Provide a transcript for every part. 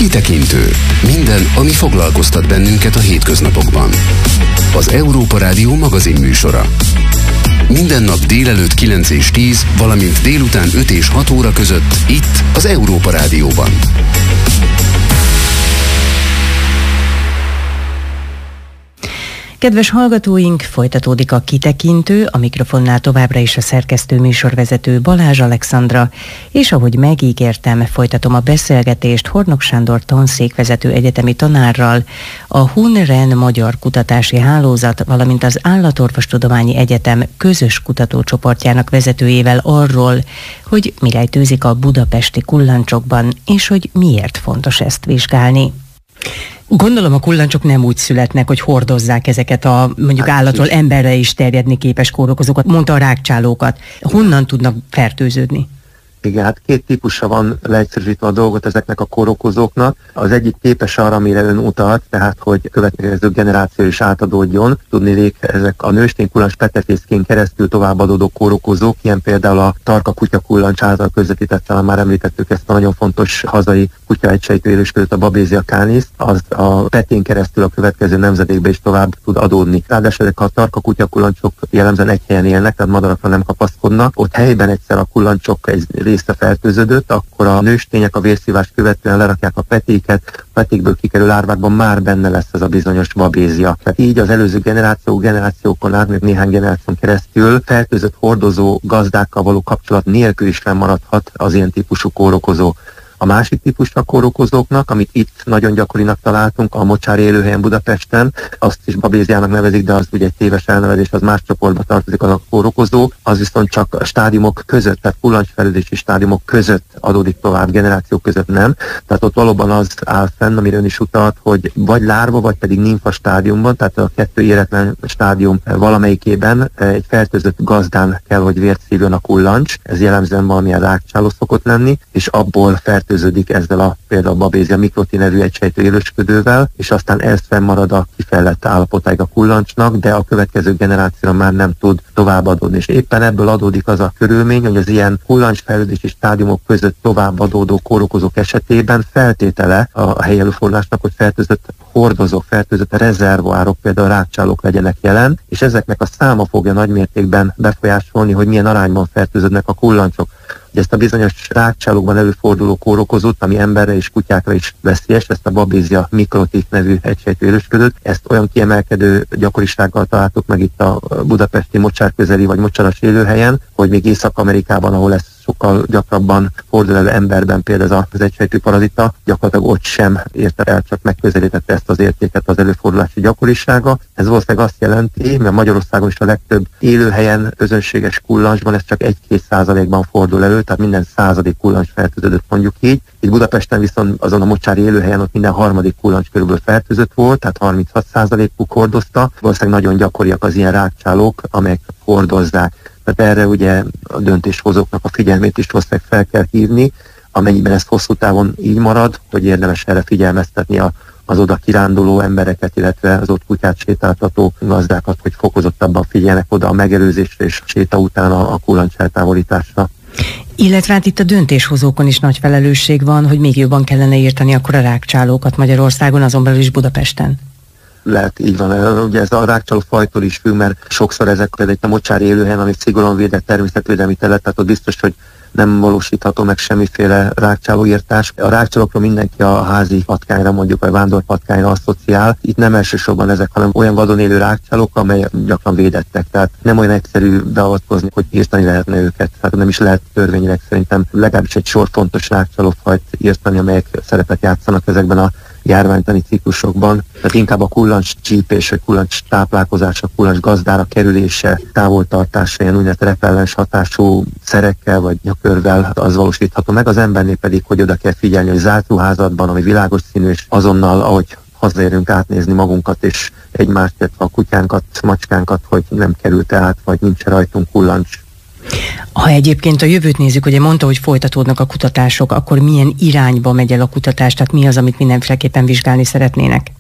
Kitekintő. Minden, ami foglalkoztat bennünket a hétköznapokban. Az Európa Rádió magazinműsora. Minden nap délelőtt 9 és 10, valamint délután 5 és 6 óra között itt az Európa Rádióban. Kedves hallgatóink, folytatódik a Kitekintő, a mikrofonnál továbbra is a szerkesztő műsorvezető Balázs Alexandra, és ahogy megígértem, folytatom a beszélgetést Hornok Sándor tanszékvezető egyetemi tanárral, a HUN-REN Magyar Kutatási Hálózat, valamint az Állatorvostudományi Egyetem közös kutatócsoportjának vezetőjével arról, hogy mi rejtőzik a budapesti kullancsokban, és hogy miért fontos ezt vizsgálni. Gondolom a kullancsok nem úgy születnek, hogy hordozzák ezeket a mondjuk állatról emberre is terjedni képes kórokozókat, mondta a rágcsálókat. Honnan tudnak fertőződni? Igen, hát két típusa van, leegyszerűsítve a dolgot ezeknek a kórokozóknak. Az egyik képes arra, amire ön utalt, tehát hogy következő generáció is átadódjon. Tudniillik, ezek a nőstény kullancs petefészkén keresztül továbbadódó kórokozók, ilyen például a tarka kutya kullancs által közvetített, már említettük ezt a nagyon fontos hazai kutya egysejtő élősködőt, a Babesia canis, az a petén keresztül a következő nemzedékbe is tovább tud adódni. Ráadásul ezek a tarka kutya kullancsok jellemzően egy helyen élnek, tehát madarakra nem kapaszkodnak. Ott helyben egyszer a kullancsok egy része fertőződött, akkor a nőstények a vérszívást követően lerakják a petéket, a petékből kikerül árvákban már benne lesz ez a bizonyos babézia. Tehát így az előző generációkon át, még néhány generáción keresztül fertőzött hordozó gazdákkal való kapcsolat nélkül is fennmaradhat az ilyen típusú kórokozó. A másik típusú kórokozóknak, amit itt nagyon gyakorinak találtunk, a mocsári élőhelyen Budapesten, azt is babéziának nevezik, de az ugye egy téves elnevezés, az más csoportba tartozik az a kórokozó, az viszont csak a stádiumok között, tehát kullancsfejlődési stádiumok között adódik tovább, generációk között nem. Tehát ott valóban az áll fenn, amire ön is utalt, hogy vagy lárva, vagy pedig nimfa stádiumban, tehát a kettő éretlen stádium valamelyikében egy fertőzött gazdán kell, hogy vért szívjon a kullancs, ez jellemzően valamilyen rágcsáló szokott lenni, és abból fertőződik ezzel a például Babesia microti nevű egysejtő élősködővel, és aztán ez fennmarad a kifejlett állapotáig a kullancsnak, de a következő generációra már nem tud továbbadódni. És éppen ebből adódik az a körülmény, hogy az ilyen kullancsfejlődési stádiumok között továbbadódó kórokozók esetében feltétele a helyi előfordulásnak, hogy fertőzött hordozók, fertőzött rezervoárok, például rágcsálók legyenek jelen, és ezeknek a száma fogja nagymértékben befolyásolni, hogy milyen arányban fertőződnek a kullancsok. Ezt a bizonyos rágcsálókban előforduló kórokozót, ami emberre és kutyákra is veszélyes, ezt a Babesia microti nevű egysejtő élősködőt, ezt olyan kiemelkedő gyakorisággal találtuk meg itt a budapesti mocsár közeli vagy mocsaras élőhelyen, hogy még Észak-Amerikában, ahol ez sokkal gyakrabban fordul elő emberben például az egysejtő parazita, gyakorlatilag ott sem érte el, csak megközelítette ezt az értéket az előfordulási gyakorisága. Ez valószínűleg azt jelenti, mert Magyarországon is a legtöbb élőhelyen, közönséges kullancsban ez csak 1-2%-ban fordul elő, tehát minden 100. kullancs fertőződött, mondjuk így. Itt Budapesten viszont azon a mocsári élőhelyen ott minden 3. kullancs körülbelül fertőzött volt, tehát 36%-uk hordozta. Valószínűleg nagyon gyakoriak az ilyen rágcsálók, amelyek hordozzák. Tehát erre ugye a döntéshozóknak a figyelmét is valószínűleg fel kell hívni, amennyiben ez hosszú távon így marad, hogy érdemes erre figyelmeztetni az oda kiránduló embereket, illetve az ott kutyát sétáltató gazdákat, hogy fokozottabban figyelnek oda a megelőzésre és séta után a kullancs eltávolításra. Illetve hát itt a döntéshozókon is nagy felelősség van, hogy még jobban kellene írtani akkor a rágcsálókat Magyarországon, azon belül is Budapesten. Lehet, így van. Ugye ez a rágcsáló fajtól is függ, mert sokszor ezek például a mocsári élőhelyen, ami szigorúan védett természetvédelmi terület, tehát ott biztos, hogy nem valósítható meg semmiféle rágcsálóírtás. A rágcsálókról mindenki a házi patkányra, mondjuk a vándorpatkányra asszociál. Itt nem elsősorban ezek, hanem olyan vadon élő rágcsálók, amelyek gyakran védettek. Tehát nem olyan egyszerű beavatkozni, hogy írtani lehetne őket. Tehát nem is lehet törvényileg szerintem legalábbis egy sor fontos rágcsálófajt írtani, amelyek szerepet játszanak ezekben a járványtani ciklusokban. Tehát inkább a kullancs csípés, vagy kullancs táplálkozása, kullancs gazdára kerülése, távoltartása, ilyen úgynevezett repellens hatású szerekkel vagy nyakörvel az valósítható meg. Az embernél pedig, hogy oda kell figyelni, hogy zárt ruházatban, ami világos színű, és azonnal, ahogy hazaérünk, átnézni magunkat és egymást, illetve a kutyánkat, macskánkat, hogy nem került át, vagy nincs rajtunk kullancs. Ha egyébként a jövőt nézzük, ugye mondta, hogy folytatódnak a kutatások, akkor milyen irányba megy el a kutatás, tehát mi az, amit mindenféleképpen vizsgálni szeretnének?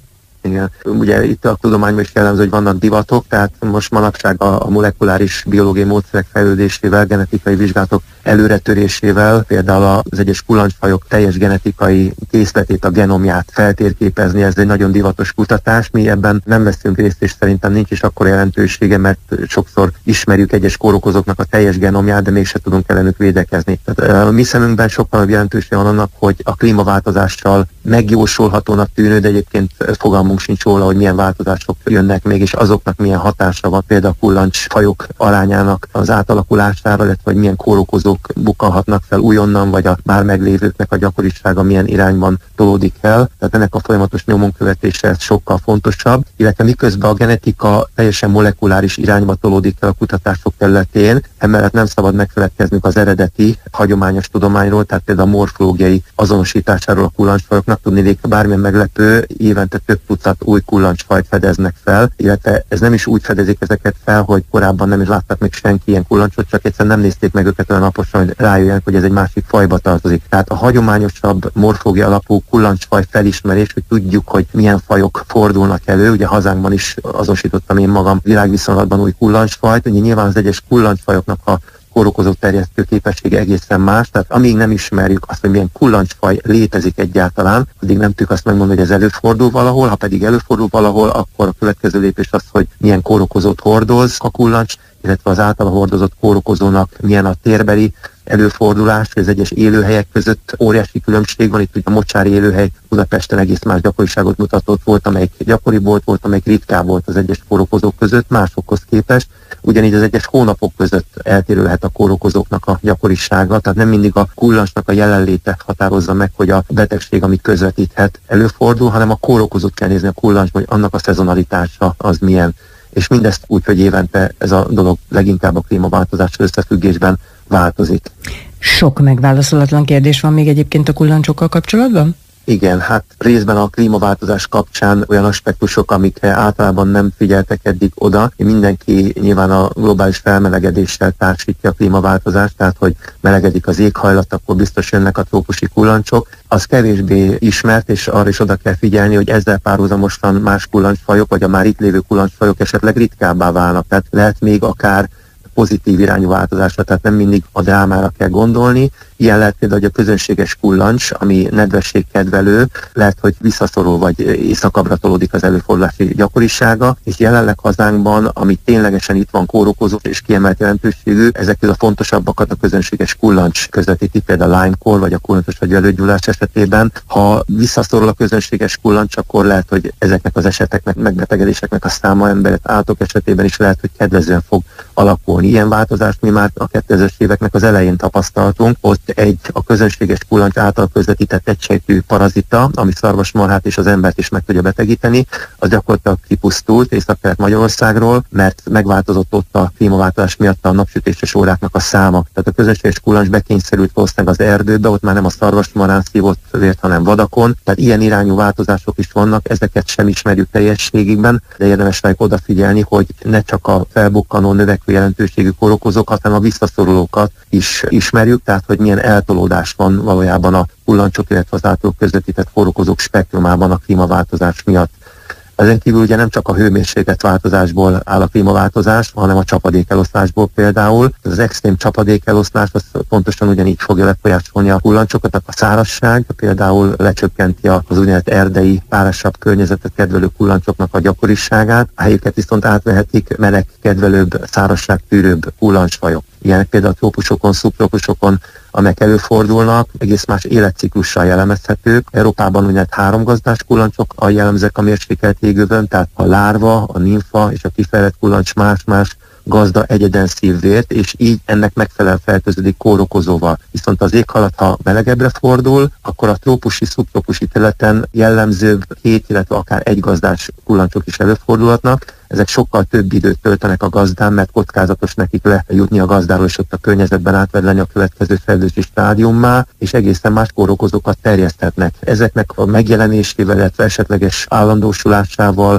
Igen. Ugye itt a tudományban is jellemző, hogy vannak divatok, tehát most manapság a molekuláris biológiai módszerek fejlődésével, genetikai vizsgálatok előretörésével, például az egyes kullancsfajok teljes genetikai készletét, a genomját feltérképezni, ez egy nagyon divatos kutatás. Mi ebben nem veszünk részt, és szerintem nincs is akkora jelentősége, mert sokszor ismerjük egyes kórokozóknak a teljes genomját, de mégse tudunk ellenük védekezni. Tehát a mi szemünkben sokkal jelentősége van annak, hogy a klímaváltozással megjósolhatónak tűnő, de egyébként fogalmunk sincs róla, hogy milyen változások jönnek még, és azoknak milyen hatása van például a kullancsfajok arányának az átalakulására, illetve hogy milyen kórokozók bukkanhatnak fel újonnan, vagy a már meglévőknek a gyakorisága milyen irányban tolódik el. Tehát ennek a folyamatos nyomon követése ez sokkal fontosabb, illetve miközben a genetika teljesen molekuláris irányba tolódik el a kutatások területén, emellett nem szabad megfeledkeznünk az eredeti hagyományos tudományról, tehát például a morfológiai azonosításáról a kullancsfajoknak. Tudni, bármilyen meglepő, évente több tucat új kullancsfajt fedeznek fel, illetve ez nem is úgy fedezik ezeket fel, hogy korábban nem is láttak még senki ilyen kullancsot, csak egyszerűen nem nézték meg őket olyan naposan, hogy rájöjjenek, hogy ez egy másik fajba tartozik. Tehát a hagyományosabb morfológia alapú kullancsfaj felismerés, hogy tudjuk, hogy milyen fajok fordulnak elő. Ugye hazánkban is azonosítottam én magam világviszonylatban új kullancsfajt. Ugye nyilván az egyes kullancsfajoknak a kórokozó terjesztő képessége egészen más, tehát amíg nem ismerjük azt, hogy milyen kullancsfaj létezik egyáltalán, addig nem tudjuk azt megmondani, hogy ez előfordul valahol, ha pedig előfordul valahol, akkor a következő lépés az, hogy milyen kórokozót hordoz a kullancs, illetve az általa hordozott kórokozónak milyen a térbeli előfordulás, hogy az egyes élőhelyek között óriási különbség van. Itt ugye a mocsári élőhely Budapesten egész más gyakoriságot mutatott, volt, amelyik gyakori volt, amelyik ritkább volt az egyes kórokozók között, másokhoz képest. Ugyanígy az egyes hónapok között eltérő lehet a kórokozóknak a gyakorisága, tehát nem mindig a kullancsnak a jelenléte határozza meg, hogy a betegség, amit közvetíthet, előfordul, hanem a kórokozót kell nézni a kullancsban, hogy annak a szezonalitása az milyen. És mindezt úgy, hogy évente ez a dolog leginkább a klímaváltozással összefüggésben változik. Sok megválaszolatlan kérdés van még egyébként a kullancsokkal kapcsolatban? Igen, hát részben a klímaváltozás kapcsán olyan aspektusok, amikre általában nem figyeltek eddig oda. Mindenki nyilván a globális felmelegedéssel társítja a klímaváltozást, tehát hogy melegedik az éghajlat, akkor biztos jönnek a trópusi kullancsok. Az kevésbé ismert, és arra is oda kell figyelni, hogy ezzel párhuzamosan más kullancsfajok, vagy a már itt lévő kullancsfajok esetleg ritkábbá válnak. Tehát lehet még akár pozitív irányú változásra, tehát nem mindig a drámára kell gondolni. Ilyen lehet például, hogy a közönséges kullancs, ami nedvességkedvelő, lehet, hogy visszaszorul vagy északabbra tolódik az előfordulási gyakorisága, és jelenleg hazánkban, ami ténylegesen itt van kórokozó és kiemelt jelentőségű, ezek a fontosabbakat a közönséges kullancs közvetíti, például a Lyme-kór vagy a kullancsos agyvelőgyullás esetében. Ha visszaszorul a közönséges kullancs, akkor lehet, hogy ezeknek az eseteknek, megbetegedéseknek a száma emberek állatok esetében is lehet, hogy kedvezően fog alakulni. Ilyen változást mi már a 2000-es éveknek az elején tapasztaltunk. Ott a közönséges kullancs által közvetített egysejtű parazita, ami szarvasmarhát és az embert is meg tudja betegíteni, az gyakorlatilag kipusztult Észak-Kelet-Magyarországról, mert megváltozott ott a klímaváltozás miatt a napsütéses óráknak a száma. Tehát a közönséges kullancs bekényszerült valószínűleg az erdőbe, ott már nem a szarvasmarhán szívott vért, hanem vadakon. Tehát ilyen irányú változások is vannak, ezeket sem ismerjük teljességükben, de érdemes rá odafigyelni, hogy ne csak a felbukkanó növekvő jelentőségű kórokozókat, hanem a visszaszorulókat is ismerjük, tehát hogy milyen eltolódás van valójában a kullancsok, illetve az által közvetített kórokozók spektrumában a klímaváltozás miatt. Ezen kívül ugye nem csak a hőmérsékletváltozásból áll a klímaváltozás, hanem a csapadékeloszlásból például. Ez az extrém csapadékeloszlás az pontosan ugyanígy fogja befolyásolni a kullancsokat. A szárazság például lecsökkenti az úgynevezett erdei, párasabb környezetet kedvelő kullancsoknak a gyakoriságát. A helyüket viszont átvehetik meleg kedvelőbb, szárazságtűrőbb kullancsfajok. Ilyenek például a trópusokon, szubtrópusokon, amelyek előfordulnak, egész más életciklussal jellemezhetők. Európában úgynevezett háromgazdás kullancsok a jellemzők a mérsékelt égövön, tehát a lárva, a nimfa és a kifejlett kullancs más-más gazda egyeden szívvért, és így ennek megfelelően fertőződik kórokozóval. Viszont az éghajlat, ha melegebbre fordul, akkor a trópusi, szubtrópusi területen jellemzőbb 2, illetve akár egygazdás kullancsok is előfordulhatnak. Ezek sokkal több időt töltenek a gazdán, mert kockázatos nekik lejutni a gazdáról, és ott a környezetben átvedleni a következő fejlődési stádiummá, és egészen más kórokozókat terjeszthetnek. Ezeknek a megjelenésével, illetve esetleges állandósulásával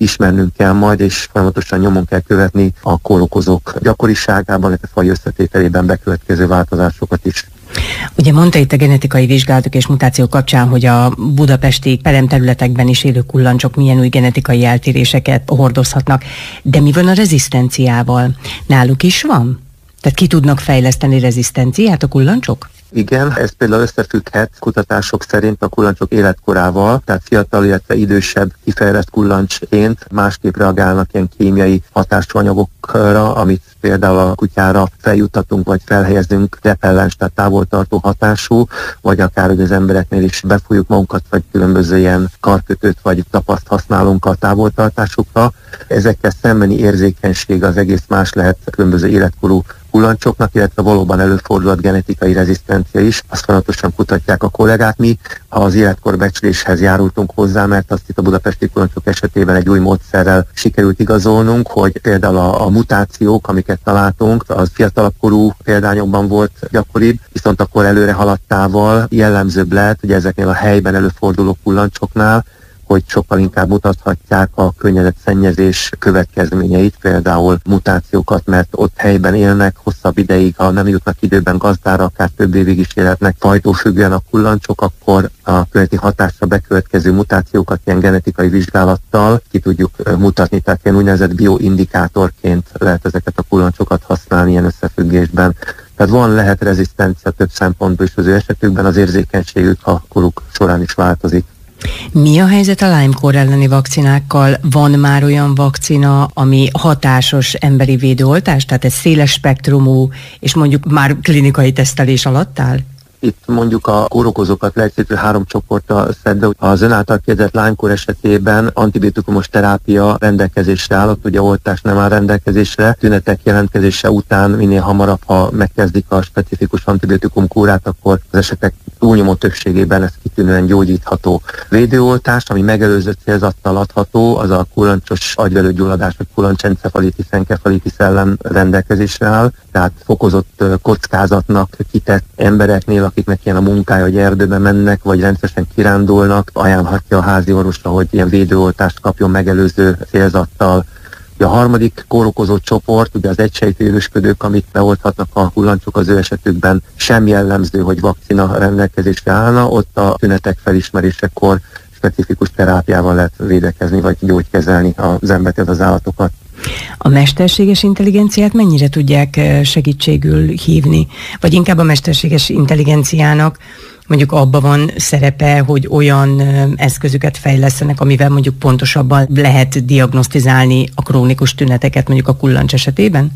ismernünk kell majd, és folyamatosan nyomon kell követni a kórokozók gyakoriságában, illetve faj összetételében bekövetkező változásokat is. Ugye mondta itt a genetikai vizsgálatok és mutációk kapcsán, hogy a budapesti peremterületekben is élő kullancsok milyen új genetikai eltéréseket hordozhatnak, de mi van a rezisztenciával? Náluk is van? Tehát ki tudnak fejleszteni rezisztenciát a kullancsok? Igen, ez például összefügghet kutatások szerint a kullancsok életkorával, tehát fiatal, illetve idősebb kifejlett kullancsként másképp reagálnak ilyen kémiai hatású anyagokra, amit például a kutyára feljuttatunk, vagy felhelyezünk repellens, tehát távoltartó hatású, vagy akár hogy az embereknél is befújjuk magunkat, vagy különböző ilyen karkötőt, vagy tapaszt használunk a távoltartásukra. Ezekkel szembeni érzékenység az egész más lehet különböző életkorú kullancsoknak, illetve valóban előfordulhat genetikai rezisztencia is. Azt folyamatosan kutatják a kollégák. Mi az életkorbecsléshez járultunk hozzá, mert azt itt a budapesti kullancsok esetében egy új módszerrel sikerült igazolnunk, hogy például a mutációk, amiket találtunk, az fiatalabb korú példányokban volt gyakoribb, viszont akkor előre haladtával jellemzőbb lehet, hogy ezeknél a helyben előforduló kullancsoknál, hogy sokkal inkább mutathatják a környezetszennyezés következményeit, például mutációkat, mert ott helyben élnek hosszabb ideig, ha nem jutnak időben gazdára, akár több évig is élhetnek fajtófüggően a kullancsok, akkor a környezeti hatásra bekövetkező mutációkat ilyen genetikai vizsgálattal ki tudjuk mutatni, tehát ilyen úgynevezett bioindikátorként lehet ezeket a kullancsokat használni ilyen összefüggésben. Tehát lehet rezisztencia több szempontból is az ő esetükben, az érzékenységük a koruk során is változik. Mi a helyzet a Lyme-kór elleni vakcinákkal? Van már olyan vakcina, ami hatásos emberi védőoltás, tehát ez széles spektrumú, és mondjuk már klinikai tesztelés alatt áll? Itt mondjuk a kórokozókat leegyszerűsítve 3 csoportra szedve. Az ön által kérdezett Lyme-kór esetében antibiotikumos terápia rendelkezésre áll, ott ugye oltás nem áll rendelkezésre. Tünetek jelentkezése után minél hamarabb, ha megkezdik a specifikus antibiotikum kúrát, akkor az esetek túlnyomó többségében ez kitűnően gyógyítható. Védőoltás, ami megelőző célzattal adható, az a kullancsos agyvelőgyulladás, vagy kullancsencefalitis, enkefalitis ellen rendelkezésre áll, tehát fokozott kockázatnak kitett embereknél, akiknek ilyen a munkája, hogy erdőbe mennek, vagy rendszeresen kirándulnak, ajánlhatja a házi orvosra, hogy ilyen védőoltást kapjon megelőző célzattal. A harmadik kórokozó csoport, ugye az egysejtű élősködők, amit beolthatnak a kullancsok, az ő esetükben sem jellemző, hogy vakcina rendelkezésre állna, ott a tünetek felismerésekor specifikus terápiával lehet védekezni, vagy gyógykezelni az embert, az állatokat. A mesterséges intelligenciát mennyire tudják segítségül hívni? Vagy inkább a mesterséges intelligenciának mondjuk abban van szerepe, hogy olyan eszközöket fejlesztenek, amivel mondjuk pontosabban lehet diagnosztizálni a krónikus tüneteket mondjuk a kullancs esetében?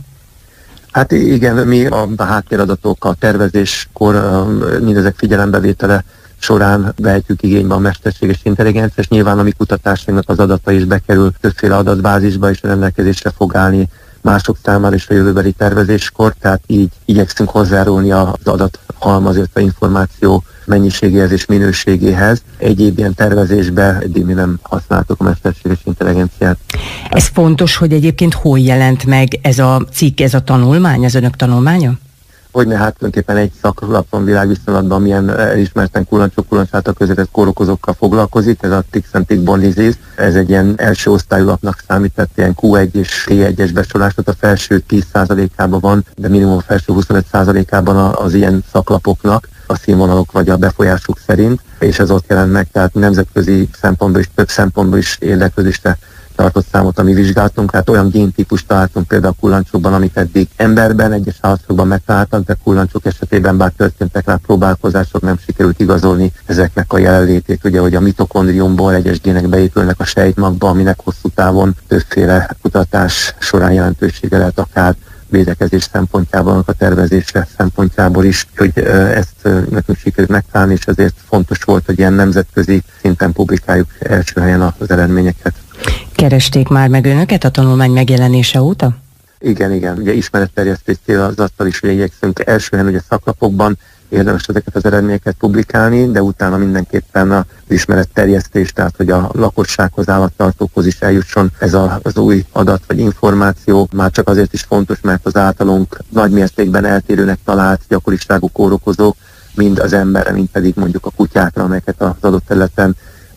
Hát igen, mi a háttéradatok, a tervezéskor mindezek figyelembevétele során vehetjük igénybe a mesterséges intelligencia, és nyilván a mi kutatásainknak az adata is bekerül többféle adatbázisba, és rendelkezésre fog állni mások számára is a jövőbeli tervezéskor, tehát így igyekszünk hozzárulni az adathalmaz, illetve információ mennyiségéhez és minőségéhez. Egyéb ilyen tervezésben eddig mi nem használtuk a mesterséges intelligenciát. Ez fontos, hogy egyébként hol jelent meg ez a cikk, ez a tanulmány, az önök tanulmánya? Hogyne, hát tulajdonképpen egy szaklapon világviszonylatban milyen elismerten kullancok által közvetett kórokozókkal foglalkozik, ez a Ticks and Tick-borne disease. Ez egy ilyen első osztályú lapnak számít, tehát ilyen Q1 és T1-es besorolás, tehát a felső 10%-ában van, de minimum a felső 25%-ában az ilyen szaklapoknak a színvonalok vagy a befolyásuk szerint, és ez ott jelent meg, tehát nemzetközi szempontból is, több szempontból is érdeklődésre tartott számot, ami vizsgáltunk, hát olyan géntípust találtunk például a kullancsokban, amit eddig emberben, egyes állatokban megtaláltak, de kullancsok esetében bár történtek rá próbálkozások, nem sikerült igazolni ezeknek a jelenlétét, ugye, hogy a mitokondriumból egyes gének beépülnek a sejtmagba, aminek hosszú távon többféle kutatás során jelentősége lehet akár védekezés szempontjából, a tervezésre szempontjából is, hogy ezt nekünk sikerült megtalálni, és ezért fontos volt, hogy ilyen nemzetközi szinten publikáljuk első helyen az eredményeket. Keresték már meg önöket a tanulmány megjelenése óta? Igen. Ugye ismeretterjesztés célzattal is igyekszünk első helyen ugye szaklapokban érdemes ezeket az eredményeket publikálni, de utána mindenképpen az ismeretterjesztés, tehát hogy a lakossághoz, állattartókhoz is eljusson ez az új adat vagy információ. Már csak azért is fontos, mert az általunk nagy mértékben eltérőnek talált gyakoriságú kórokozók mind az emberre, mind pedig mondjuk a kutyákra, amelyeket az adott területen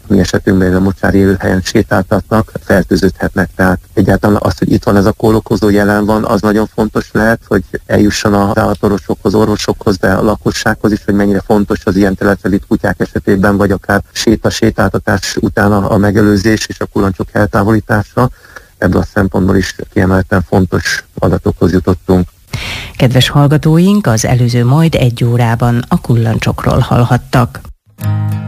mi esetünkben a mocsári élőhelyen sétáltatnak, fertőződhetnek. Tehát egyáltalán az, hogy itt van ez a kórokozó, jelen van, az nagyon fontos lehet, hogy eljusson az állatorvosokhoz, orvosokhoz, de a lakossághoz is, hogy mennyire fontos az ilyen területre vitt kutyák esetében, vagy akár sétáltatás után a megelőzés és a kullancsok eltávolítása. Ebből a szempontból is kiemelten fontos adatokhoz jutottunk. Kedves hallgatóink, az előző majd 1 órában a kullancsokról hallhattak.